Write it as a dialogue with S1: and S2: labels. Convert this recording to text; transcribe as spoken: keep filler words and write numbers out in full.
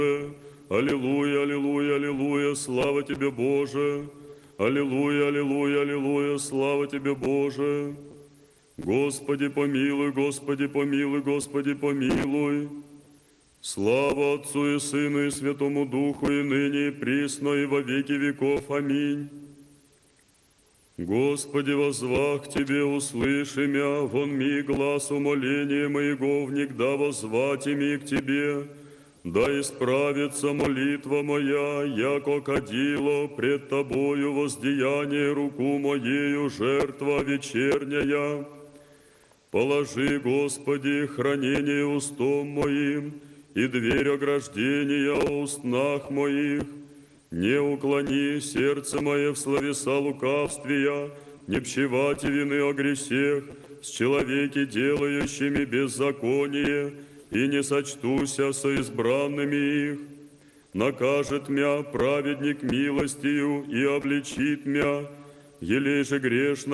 S1: Аллилуйя, аллилуйя, аллилуйя, слава Тебе, Боже. Аллилуйя, аллилуйя, аллилуйя, слава Тебе, Боже. Господи, помилуй, Господи, помилуй, Господи, помилуй. Слава Отцу и Сыну и Святому Духу, и ныне, и присно, и во веки веков. Аминь. Господи, воззвах к Тебе, услыши мя, вон ми глаз умоления моего, внегда воззвать ими к Тебе, да исправится молитва моя, яко кадило пред Тобою воздеяние руку моею, жертва вечерняя. Положи, Господи, хранение устом моим, и дверь ограждения о устнах моих. Не уклони сердце мое в словеса лукавствия, не пщевати вины о гресех с человеки, делающими беззаконие, и не сочтуся со избранными их. Накажет мя праведник милостью и обличит мя, елей же грешно